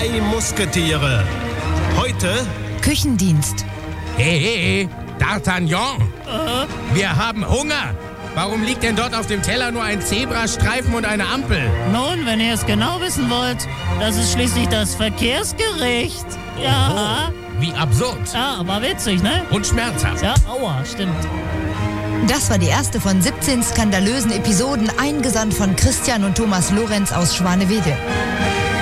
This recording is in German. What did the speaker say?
3 Musketiere. Heute Küchendienst. Hey, D'Artagnan, wir haben Hunger. Warum liegt denn dort auf dem Teller nur ein Zebrastreifen und eine Ampel? Nun, wenn ihr es genau wissen wollt, das ist schließlich das Verkehrsgericht. Ja. Oh, wie absurd. Ja, aber witzig, ne? Und schmerzhaft. Ja, aua, stimmt. Das war die erste von 17 skandalösen Episoden, eingesandt von Christian und Thomas Lorenz aus Schwanewede.